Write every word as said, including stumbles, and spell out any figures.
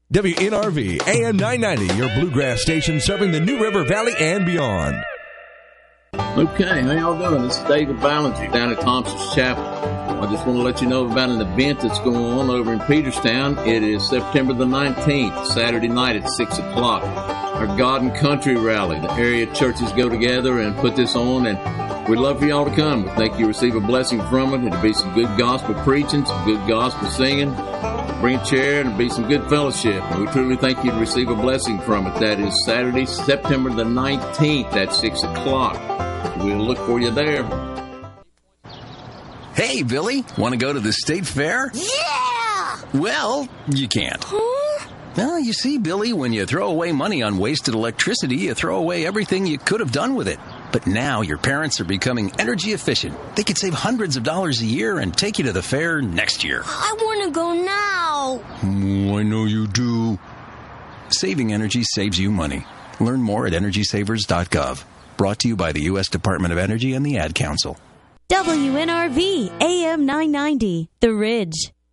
W N R V, A M nine ninety, your bluegrass station serving the New River Valley and beyond. Okay, how y'all doing? This is David Ballinger down at Thompson's Chapel. I just want to let you know about an event that's going on over in Peterstown. It is September the nineteenth, Saturday night at six o'clock. Our God and Country Rally. The area churches go together and put this on, and we'd love for y'all to come. We think you receive a blessing from it. It'll be some good gospel preaching, some good gospel singing. Bring a chair and it'll be some good fellowship. And we truly think you'd receive a blessing from it. That is Saturday, September the nineteenth at six o'clock. We'll look for you there. Hey, Billy, want to go to the state fair? Yeah! Well, you can't. Huh? Well, you see, Billy, when you throw away money on wasted electricity, you throw away everything you could have done with it. But now your parents are becoming energy efficient. They could save hundreds of dollars a year and take you to the fair next year. I want to go now. Oh, I know you do. Saving energy saves you money. Learn more at energy savers dot gov. Brought to you by the U S Department of Energy and the Ad Council. W N R V, A M nine ninety, The Ridge.